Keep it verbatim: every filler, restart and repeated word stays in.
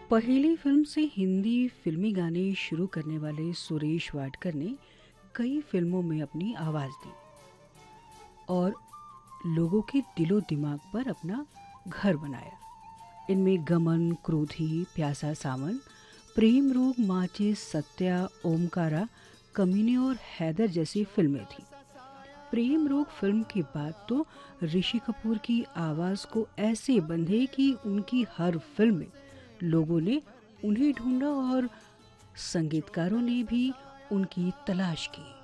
पहली फिल्म से हिंदी फिल्मी गाने शुरू करने वाले सुरेश वाडकर ने कई फिल्मों में अपनी आवाज़ दी और लोगों के दिलो दिमाग पर अपना घर बनाया। इनमें गमन, क्रोधी, प्यासा सावन, प्रेम रोग, माचिस, सत्या, ओमकारा, कमीने और हैदर जैसी फिल्में थीं। प्रेम रोग फिल्म के बाद तो ऋषि कपूर की आवाज़ को ऐसे बंधे कि उनकी हर फिल्म में लोगों ने उन्हें ढूंढा और संगीतकारों ने भी उनकी तलाश की।